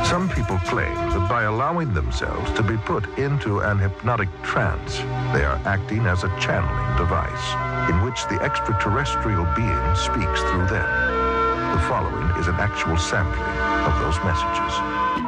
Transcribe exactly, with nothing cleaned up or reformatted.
Some people claim that by allowing themselves to be put into an hypnotic trance, they are acting as a channeling device in which the extraterrestrial being speaks through them. The following is an actual sampling of those messages.